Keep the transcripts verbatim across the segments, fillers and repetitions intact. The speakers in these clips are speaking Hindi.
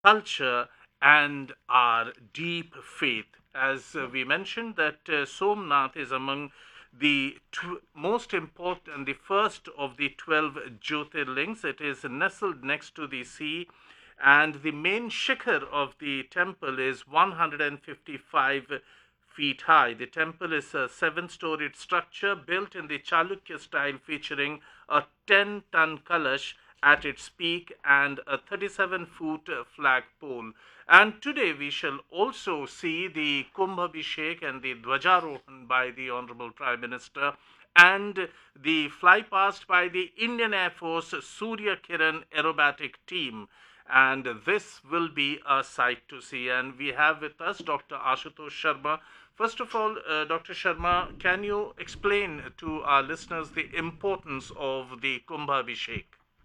culture and our deep faith. As uh, we mentioned, that uh, Somnath is among the tw- most important and the first of the twelve Jyotirlings. It is nestled next to the sea, and the main shikhar of the temple is one hundred fifty-five feet high. The temple is a seven storied structure built in the Chalukya style, featuring a ten ton kalash at its peak and a thirty-seven foot flagpole. And today we shall also see the Kumbh Abhishek and the Dwajarohan by the Honorable Prime Minister, and the fly past by the Indian Air Force Surya Kiran aerobatic team. And this will be a sight to see. And we have with us Doctor Ashutosh Sharma. First of all, uh, Doctor Sharma, can you explain to our listeners the importance of the Kumbh Abhishek?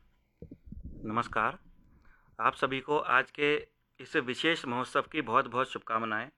नमस्कार, आप सभी को आज के इस विशेष महोत्सव की बहुत बहुत शुभकामनाएं।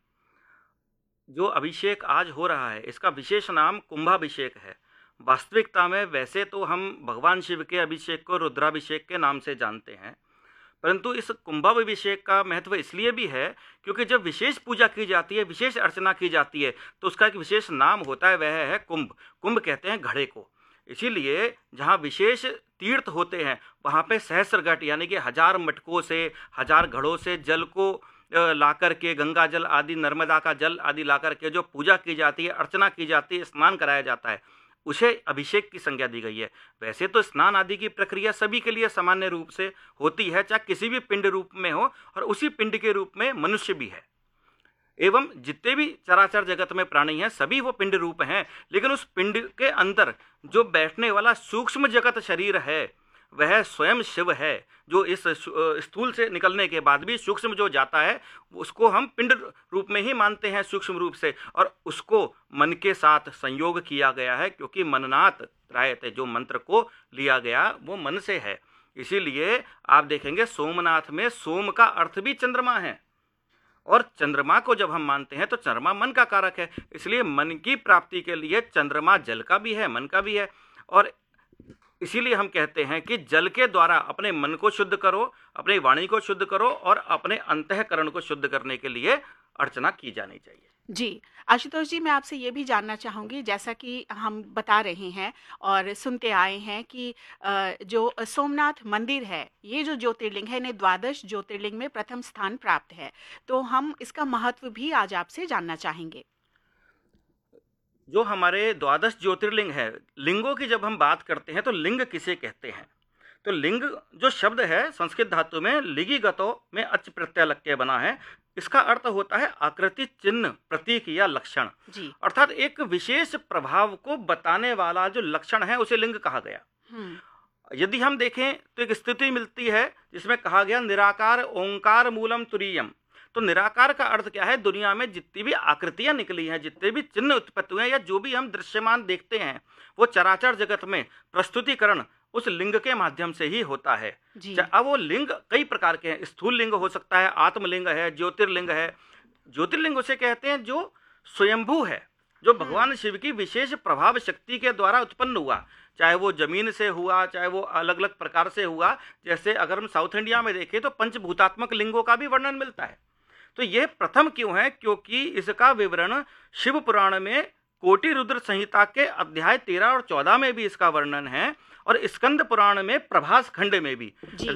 जो अभिषेक आज हो रहा है, इसका विशेष नाम कुंभाभिषेक है। वास्तविकता में वैसे तो हम भगवान शिव के अभिषेक को रुद्राभिषेक के नाम से जानते हैं, परंतु इस कुंभाभिषेक का महत्व इसलिए भी है क्योंकि जब विशेष पूजा की जाती है, विशेष अर्चना की जाती है, तो उसका एक विशेष नाम होता है, वह है कुंभ। कुंभ कहते हैं घड़े को। इसीलिए जहाँ विशेष तीर्थ होते हैं वहाँ पे सहस्र घट यानी कि हजार मटकों से, हजार घड़ों से जल को ला कर के, गंगा जल आदि, नर्मदा का जल आदि ला कर के जो पूजा की जाती है, अर्चना की जाती है, स्नान कराया जाता है, उसे अभिषेक की संज्ञा दी गई है। वैसे तो स्नान आदि की प्रक्रिया सभी के लिए सामान्य रूप से होती है, चाहे किसी भी पिंड रूप में हो, और उसी पिंड के रूप में मनुष्य भी है। एवं जितने भी चराचर जगत में प्राणी हैं सभी वो पिंड रूप हैं, लेकिन उस पिंड के अंदर जो बैठने वाला सूक्ष्म जगत शरीर है वह स्वयं शिव है, जो इस स्थूल से निकलने के बाद भी सूक्ष्म जो जाता है उसको हम पिंड रूप में ही मानते हैं, सूक्ष्म रूप से, और उसको मन के साथ संयोग किया गया है, क्योंकि मननात् त्रायते, जो मंत्र को लिया गया वो मन से है। इसीलिए आप देखेंगे सोमनाथ में सोम का अर्थ भी चंद्रमा है, और चंद्रमा को जब हम मानते हैं तो चंद्रमा मन का कारक है, इसलिए मन की प्राप्ति के लिए चंद्रमा जल का भी है, मन का भी है। और इसीलिए हम कहते हैं कि जल के द्वारा अपने मन को शुद्ध करो, अपनी वाणी को शुद्ध करो, और अपने अंतःकरण को शुद्ध करने के लिए अर्चना की जानी चाहिए। जी, आशुतोष जी, मैं आपसे ये भी जानना चाहूँगी, जैसा कि हम बता रहे हैं और सुनते आए हैं कि जो सोमनाथ मंदिर है, ये जो ज्योतिर्लिंग है, इन्हें द्वादश ज्योतिर्लिंग में प्रथम स्थान प्राप्त है, तो हम इसका महत्व भी आज आपसे जानना चाहेंगे। जो हमारे द्वादश ज्योतिर्लिंग है, लिंगों की जब हम बात करते हैं तो लिंग किसे कहते हैं, तो लिंग जो शब्द है संस्कृत धातु में लिगि गतो में अच प्रत्यय लग के बना है। इसका अर्थ होता है आकृति, चिन्ह, प्रतीक या लक्षण, अर्थात एक विशेष प्रभाव को बताने वाला जो लक्षण है उसे लिंग कहा गया। यदि हम देखें तो एक स्थिति मिलती है जिसमें कहा गया निराकार ओंकार मूलम तुरीयम। तो निराकार का अर्थ क्या है, दुनिया में जितनी भी आकृतियां निकली हैं, जितने भी चिन्ह उत्पत्ति हुए हैं, या जो भी हम दृश्यमान देखते हैं, वो चराचर जगत में प्रस्तुतिकरण उस लिंग के माध्यम से ही होता है। अब वो लिंग कई प्रकार के हैं, स्थूल लिंग हो सकता है, आत्मलिंग है, ज्योतिर्लिंग है। ज्योतिर्लिंग उसे कहते हैं जो स्वयंभू है, जो भगवान शिव की विशेष प्रभाव शक्ति के द्वारा उत्पन्न हुआ, चाहे वो जमीन से हुआ, चाहे वो अलग अलग प्रकार से हुआ। जैसे अगर हम साउथ इंडिया में देखें तो पंचभूतात्मक लिंगों का भी वर्णन मिलता है। तो यह प्रथम क्यों है, क्योंकि इसका विवरण शिव पुराण में कोटि रुद्र संहिता के अध्याय तेरह और चौदह में भी इसका वर्णन है, और स्कंद पुराण में प्रभास खंड में भी।